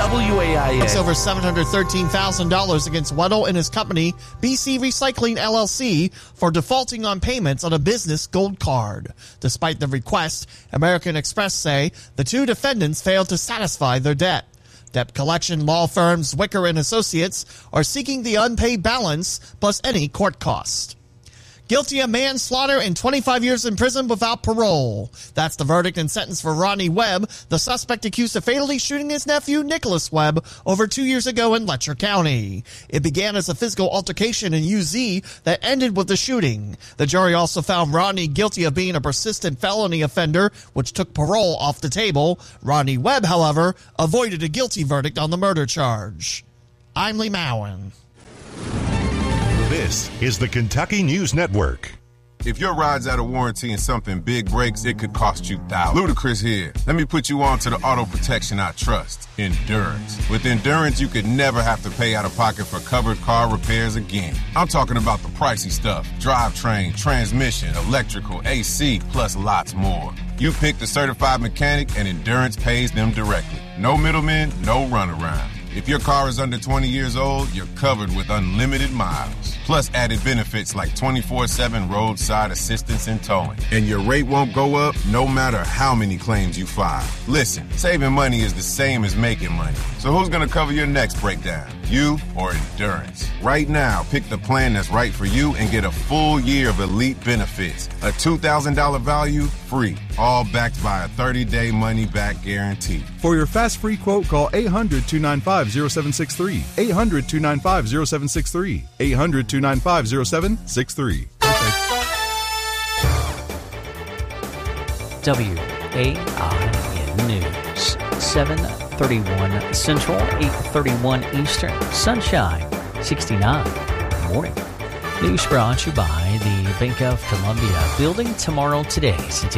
WAIA. It's over $713,000 against Weddle and his company, BC Recycling LLC, for defaulting on payments on a business gold card. Despite the request, American Express say the two defendants failed to satisfy their debt. Debt collection law firms Wicker and Associates are seeking the unpaid balance plus any court cost. Guilty of manslaughter and 25 years in prison without parole. That's the verdict and sentence for Ronnie Webb, the suspect accused of fatally shooting his nephew Nicholas Webb over 2 years ago in Letcher County. It began as a physical altercation in UZ that ended with the shooting. The jury also found Ronnie guilty of being a persistent felony offender, which took parole off the table. Ronnie Webb, however, avoided a guilty verdict on the murder charge. I'm Lee Mowen. This is the Kentucky News Network. If your ride's out of warranty and something big breaks, it could cost you thousands. Ludacris here. Let me put you on to the auto protection I trust, Endurance. With Endurance, you could never have to pay out of pocket for covered car repairs again. I'm talking about the pricey stuff: drivetrain, transmission, electrical, AC, plus lots more. You pick the certified mechanic and Endurance pays them directly. No middlemen, no runaround. If your car is under 20 years old, you're covered with unlimited miles. Plus added benefits like 24/7 roadside assistance and towing. And your rate won't go up no matter how many claims you file. Listen, saving money is the same as making money. So who's going to cover your next breakdown? You or Endurance? Right now, pick the plan that's right for you and get a full year of elite benefits. A $2,000 value, free. All backed by a 30-day money-back guarantee. For your fast free quote, call 800-295-0763. 800-295-0763. 800-295-0763. WAIN News, 7:31 Central, 8:31 Eastern. Sunshine, 69. Morning. News brought to you by the Bank of Columbia. Building tomorrow today since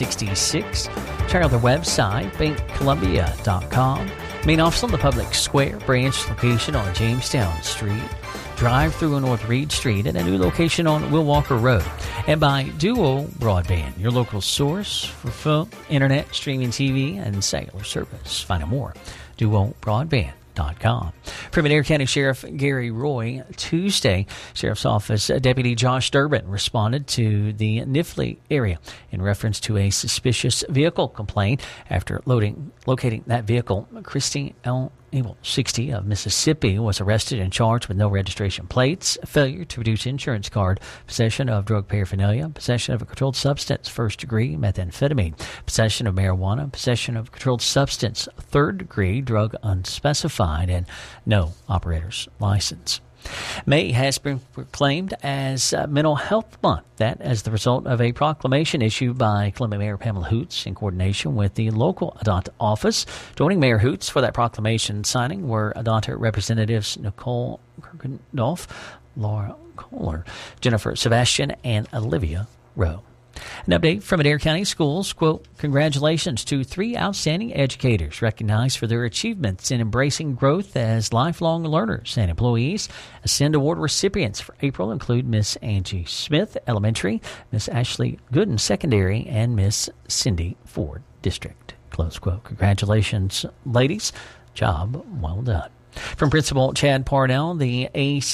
1866. Check out their website, bankcolumbia.com. Main office on the Public Square, branch location on Jamestown Street. Drive through on North Reed Street, and a new location on Will Walker Road. And by Duo Broadband, your local source for phone, internet, streaming TV, and cellular service. Find out more. DuoBroadband.com. From Adair County Sheriff Gary Roy, Tuesday, Sheriff's Office Deputy Josh Durbin responded to the Nifley area in reference to a suspicious vehicle complaint. After locating that vehicle, Christy L. Abel, 60, of Mississippi, was arrested and charged with no registration plates, failure to produce insurance card, possession of drug paraphernalia, possession of a controlled substance, first degree, methamphetamine, possession of marijuana, possession of a controlled substance, third degree, drug unspecified, and no operator's license. May has been proclaimed as Mental Health Month. That as the result of a proclamation issued by Columbia Mayor Pamela Hoots in coordination with the local Adonta office. Joining Mayor Hoots for that proclamation signing were Adonta Representatives Nicole Kirkendorf, Laura Kohler, Jennifer Sebastian, and Olivia Rowe. An update from Adair County Schools, quote, congratulations to 3 outstanding educators recognized for their achievements in embracing growth as lifelong learners and employees. Ascend Award recipients for April include Miss Angie Smith, Elementary, Miss Ashley Gooden, Secondary, and Miss Cindy Ford, District, close quote. Congratulations, ladies. Job well done. From Principal Chad Parnell, the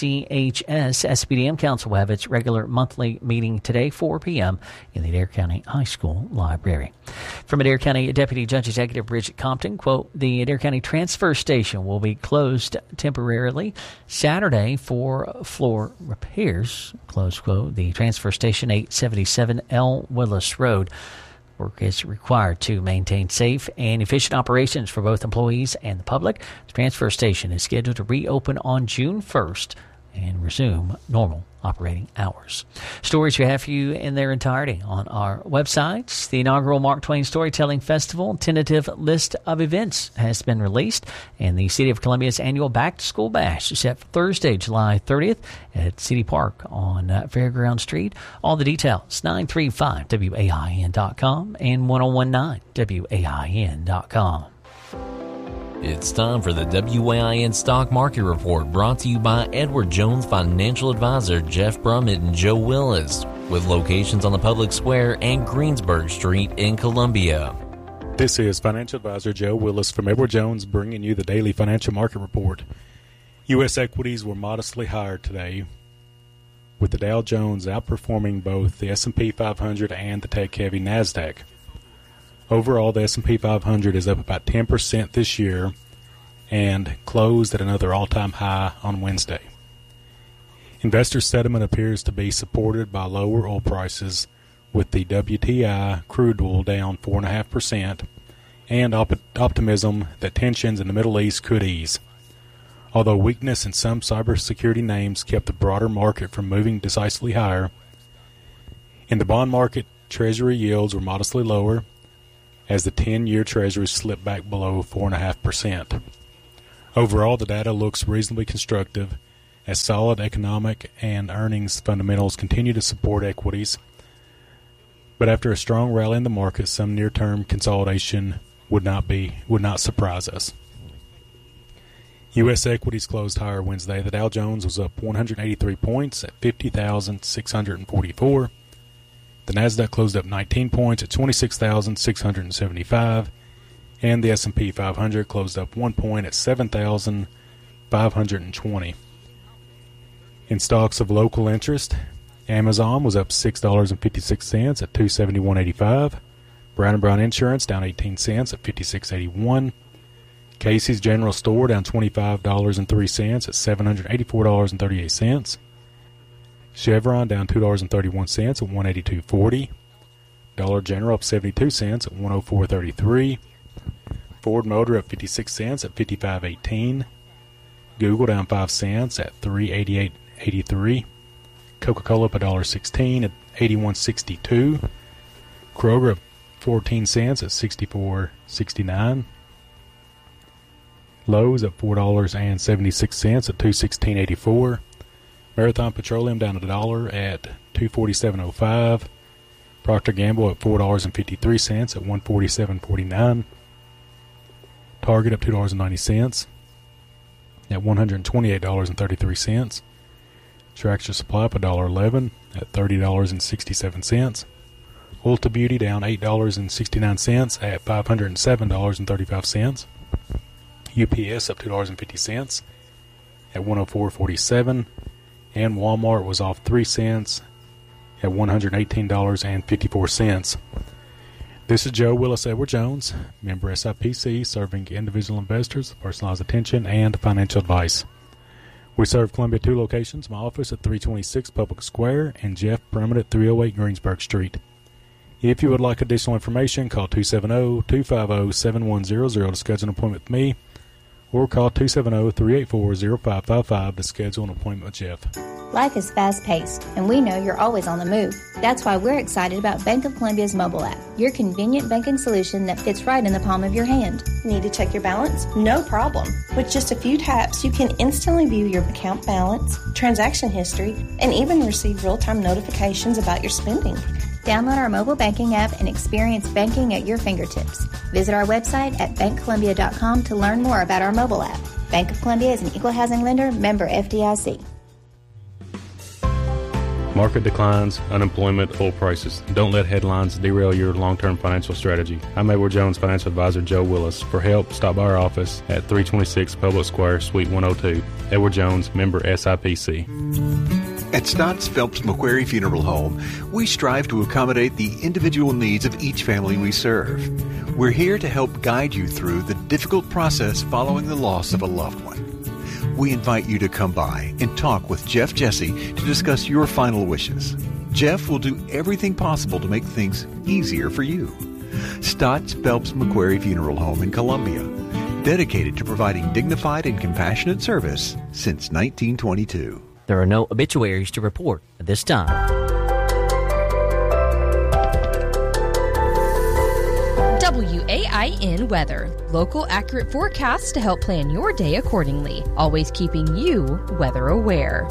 ACHS SPDM Council will have its regular monthly meeting today, 4 p.m. in the Adair County High School Library. From Adair County Deputy Judge Executive Bridget Compton, quote, the Adair County Transfer Station will be closed temporarily Saturday for floor repairs, close quote. The Transfer Station, 877 L. Willis Road. Work is required to maintain safe and efficient operations for both employees and the public. The transfer station is scheduled to reopen on June 1st and resume normal operating hours. Stories we have for you in their entirety on our websites. The inaugural Mark Twain Storytelling Festival tentative list of events has been released, and the City of Columbia's annual Back to School Bash is set for Thursday, July 30th at City Park on Fairground Street. All the details, 935WAIN.com and 1019WAIN.com. It's time for the WAIN Stock Market Report, brought to you by Edward Jones Financial Advisor Jeff Brummett and Joe Willis, with locations on the Public Square and Greensburg Street in Columbia. This is Financial Advisor Joe Willis from Edward Jones bringing you the daily financial market report. U.S. equities were modestly higher today, with the Dow Jones outperforming both the S&P 500 and the tech-heavy NASDAQ. Overall, the S&P 500 is up about 10% this year and closed at another all-time high on Wednesday. Investor sentiment appears to be supported by lower oil prices, with the WTI crude oil down 4.5%, and optimism that tensions in the Middle East could ease. Although weakness in some cybersecurity names kept the broader market from moving decisively higher, in the bond market, Treasury yields were modestly lower as the 10-year Treasury slipped back below 4.5%. Overall, the data looks reasonably constructive as solid economic and earnings fundamentals continue to support equities. But after a strong rally in the market, some near-term consolidation would not surprise us. U.S. equities closed higher Wednesday. The Dow Jones was up 183 points at 50,644. The NASDAQ closed up 19 points at 26,675. And the S&P 500 closed up 1 point at 7,520. In stocks of local interest, Amazon was up $6.56 at $271.85. Brown & Brown Insurance down 18 cents at $56.81. Casey's General Store down $25.03 at $784.38. Chevron down $2.31 at $182.40. Dollar General up 72 cents at $104.33. Ford Motor up 56 cents at $55.18. Google down 5 cents at $388.83. Coca-Cola up $1.16 at $81.62. Kroger up 14 cents at $64.69. Lowe's up $4.76 at $216.84. Marathon Petroleum down $1 at $247.05. Procter & Gamble up $4.53 at $147.49. Target up $2.90 at $128.33. Tractor Supply up $1.11 at $30.67. Ulta Beauty down $8.69 at $507.35. UPS up $2.50 at $104.47. And Walmart was off 3 cents at $118.54. This is Joe Willis Edward Jones, member SIPC, serving individual investors, personalized attention, and financial advice. We serve Columbia 2 locations, my office at 326 Public Square and Jeff Brummett at 308 Greensburg Street. If you would like additional information, call 270-250-7100 to schedule an appointment with me, or call 270-384-0555 to schedule an appointment with Jeff. Life is fast-paced, and we know you're always on the move. That's why we're excited about Bank of Columbia's mobile app, your convenient banking solution that fits right in the palm of your hand. Need to check your balance? No problem. With just a few taps, you can instantly view your account balance, transaction history, and even receive real-time notifications about your spending. Download our mobile banking app and experience banking at your fingertips. Visit our website at bankcolumbia.com to learn more about our mobile app. Bank of Columbia is an equal housing lender, member FDIC. Market declines, unemployment, oil prices. Don't let headlines derail your long-term financial strategy. I'm Edward Jones Financial Advisor Joe Willis. For help, stop by our office at 326 Public Square, Suite 102. Edward Jones, member SIPC. At Stotts Phelps McQuarrie Funeral Home, we strive to accommodate the individual needs of each family we serve. We're here to help guide you through the difficult process following the loss of a loved one. We invite you to come by and talk with Jeff Jesse to discuss your final wishes. Jeff will do everything possible to make things easier for you. Stotts Phelps McQuarrie Funeral Home in Columbia, dedicated to providing dignified and compassionate service since 1922. There are no obituaries to report at this time. WAIN weather. Local accurate forecasts to help plan your day accordingly. Always keeping you weather aware.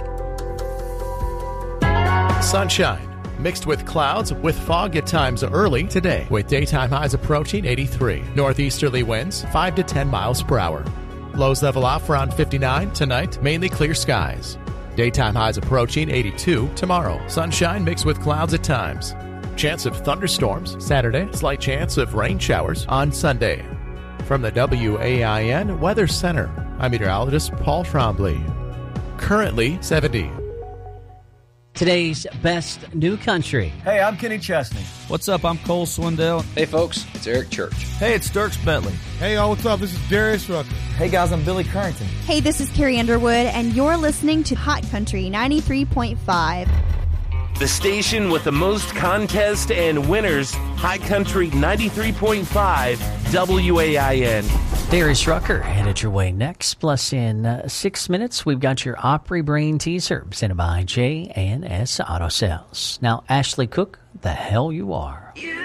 Sunshine mixed with clouds with fog at times early today, with daytime highs approaching 83. Northeasterly winds 5 to 10 miles per hour. Lows level off around 59 tonight, mainly clear skies. Daytime highs approaching 82 tomorrow. Sunshine mixed with clouds at times. Chance of thunderstorms Saturday. Slight chance of rain showers on Sunday. From the WAIN Weather Center, I'm meteorologist Paul Trombley. Currently 70. Today's best new country. Hey, I'm Kenny Chesney. What's up? I'm Cole Swindell. Hey, folks, it's Eric Church. Hey, it's Dirks Bentley. Hey, y'all, what's up? This is Darius Rucker. Hey, guys, I'm Billy Currington. Hey, this is Carrie Underwood, and you're listening to Hot Country 93.5. The station with the most contests and winners, Hot Country 93.5 WAIN. Darius Rucker headed your way next. Plus, in 6 minutes, we've got your Opry Brain teaser presented by J&S Auto Sales. Now, Ashley Cook, The Hell You Are. You